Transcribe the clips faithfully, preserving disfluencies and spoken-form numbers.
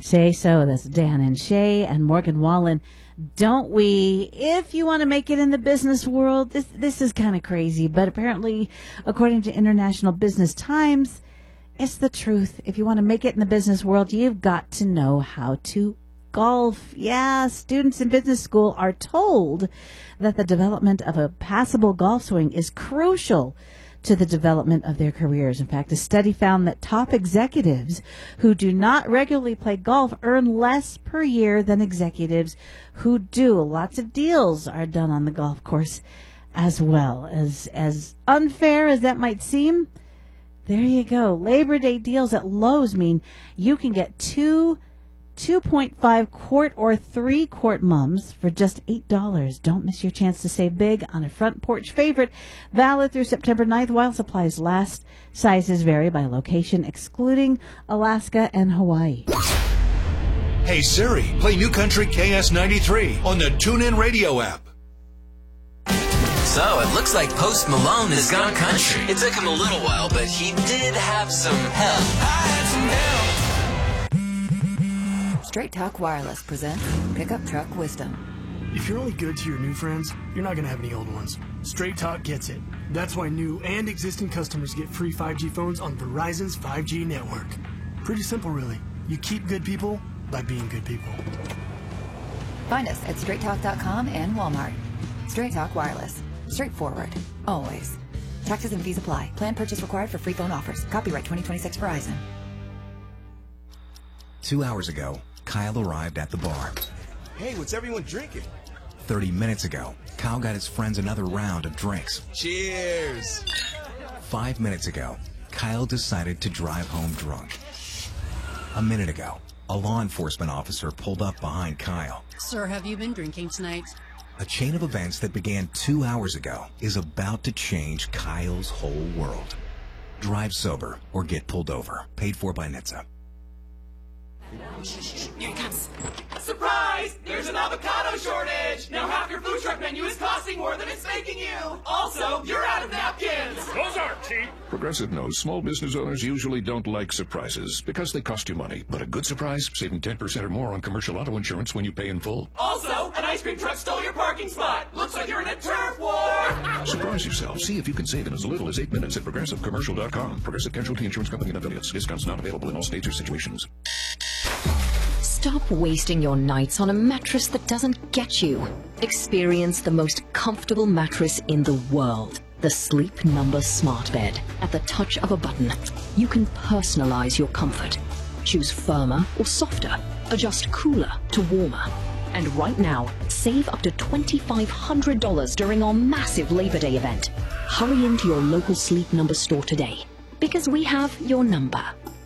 Say so. That's Dan and Shay and Morgan Wallen. Don't we? If you want to make it in the business world, this this is kind of crazy, but apparently, according to International Business Times, it's the truth. If you want to make it in the business world, you've got to know how to golf. Yeah, students in business school are told that the development of a passable golf swing is crucial to the development of their careers. In fact, a study found that top executives who do not regularly play golf earn less per year than executives who do. Lots of deals are done on the golf course as well. As as unfair as that might seem, there you go. Labor Day deals at Lowe's mean you can get two two point five quart or three quart mums for just eight dollars. Don't miss your chance to save big on a front porch favorite. Valid through September ninth while supplies last. Sizes vary by location, excluding Alaska and Hawaii. Hey Siri, play New Country K S ninety-three on the TuneIn Radio app. So, it looks like Post Malone has gone country. It took him a little while, but he did have some help. I had some help. Straight Talk Wireless presents Pickup Truck Wisdom. If you're only good to your new friends, you're not going to have any old ones. Straight Talk gets it. That's why new and existing customers get free five G phones on Verizon's five G network. Pretty simple, really. You keep good people by being good people. Find us at straight talk dot com and Walmart. Straight Talk Wireless. Straightforward. Always. Taxes and fees apply. Plan purchase required for free phone offers. Copyright twenty twenty-six Verizon. Two hours ago, Kyle arrived at the bar. Hey, what's everyone drinking? Thirty minutes ago, Kyle got his friends another round of drinks. Cheers! Five minutes ago, Kyle decided to drive home drunk. A minute ago, a law enforcement officer pulled up behind Kyle. Sir, have you been drinking tonight? A chain of events that began two hours ago is about to change Kyle's whole world. Drive sober or get pulled over. Paid for by N H T S A. Here it comes. Surprise! There's an avocado shortage! Now half your food truck menu is costing more than it's making you! Also, you're out of napkins! Those aren't cheap! Progressive knows small business owners usually don't like surprises because they cost you money. But a good surprise, saving ten percent or more on commercial auto insurance when you pay in full. Also, an ice cream truck stole your parking spot! Looks like you're in a turf war! Surprise yourself. See if you can save in as little as eight minutes at progressive commercial dot com. Progressive Casualty Insurance Company and affiliates. Discounts not available in all states or situations. Stop wasting your nights on a mattress that doesn't get you. Experience the most comfortable mattress in the world. The Sleep Number Smart Bed. At the touch of a button, you can personalize your comfort. Choose firmer or softer. Adjust cooler to warmer. And right now, save up to twenty-five hundred dollars during our massive Labor Day event. Hurry into your local Sleep Number store today, because we have your number.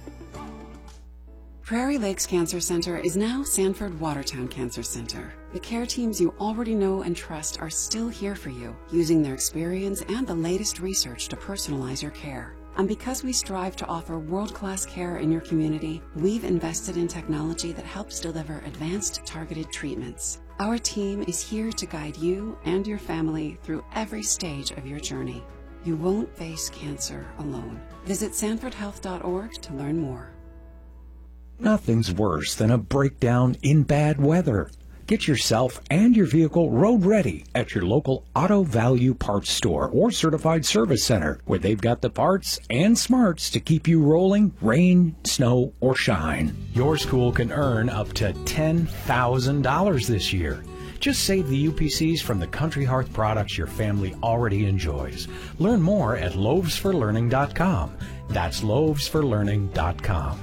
Prairie Lakes Cancer Center is now Sanford Watertown Cancer Center. The care teams you already know and trust are still here for you, using their experience and the latest research to personalize your care. And because we strive to offer world-class care in your community, we've invested in technology that helps deliver advanced targeted treatments. Our team is here to guide you and your family through every stage of your journey. You won't face cancer alone. Visit sanford health dot org to learn more. Nothing's worse than a breakdown in bad weather. Get yourself and your vehicle road ready at your local Auto Value Parts Store or Certified Service Center, where they've got the parts and smarts to keep you rolling, rain, snow, or shine. Your school can earn up to ten thousand dollars this year. Just save the U P Cs from the Country Hearth products your family already enjoys. Learn more at loaves for learning dot com. That's loaves for learning dot com.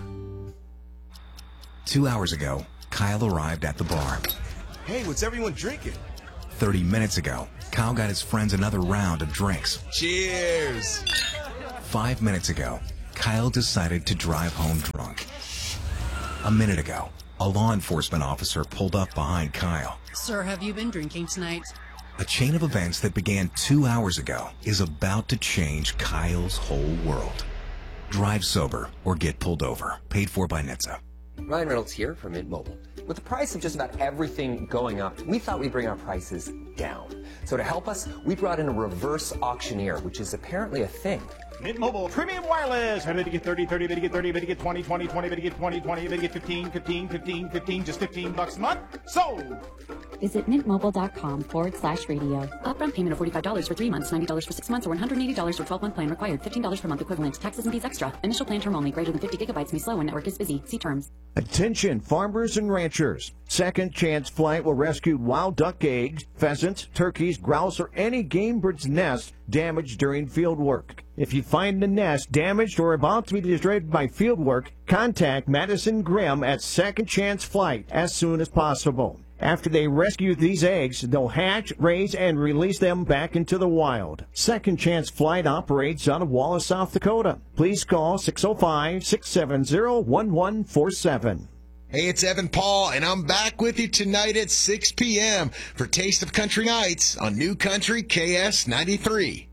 Two hours ago, Kyle arrived at the bar. Hey, what's everyone drinking? Thirty minutes ago, Kyle got his friends another round of drinks. Cheers! Five minutes ago, Kyle decided to drive home drunk. A minute ago, a law enforcement officer pulled up behind Kyle. Sir, have you been drinking tonight? A chain of events that began two hours ago is about to change Kyle's whole world. Drive sober or get pulled over. Paid for by N H T S A. Ryan Reynolds here from Mint Mobile. With the price of just about everything going up, we thought we'd bring our prices down. So to help us, we brought in a reverse auctioneer, which is apparently a thing. Mint Mobile Premium Wireless. Ready to get thirty, thirty, ready to get thirty, ready to get twenty, twenty, twenty, ready to get twenty, twenty, ready to get fifteen, fifteen, fifteen, fifteen, just fifteen bucks a month. Sold! Visit mintmobile.com forward slash radio. Upfront payment of forty-five dollars for three months, ninety dollars for six months, or one hundred eighty dollars for twelve-month plan required. fifteen dollars per month equivalent. Taxes and fees extra. Initial plan term only. Greater than fifty gigabytes may slow when network is busy. See terms. Attention farmers and ranchers. Second Chance Flight will rescue wild duck eggs, pheasants, turkeys, grouse, or any game bird's nest damaged during field work. If you find the nest damaged or about to be destroyed by field work, contact Madison Grimm at Second Chance Flight as soon as possible. After they rescue these eggs, they'll hatch, raise, and release them back into the wild. Second Chance Flight operates out of Wallace, South Dakota. Please call six oh five, six seven zero, one one four seven. Hey, it's Evan Paul, and I'm back with you tonight at six p.m. for Taste of Country Nights on New Country K S ninety-three.